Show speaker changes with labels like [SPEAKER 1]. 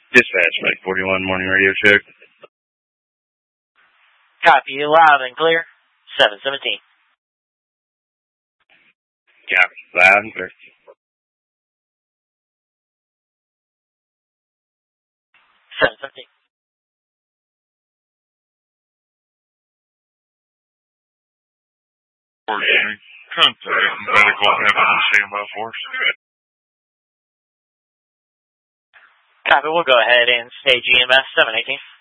[SPEAKER 1] Dispatch, Mike 41, morning radio check.
[SPEAKER 2] Copy you loud and clear. 717.
[SPEAKER 1] Copy, loud and clear.
[SPEAKER 2] 717.
[SPEAKER 3] Contact medical ambulance standby force.
[SPEAKER 2] Copy, we'll go ahead and stage EMS 718.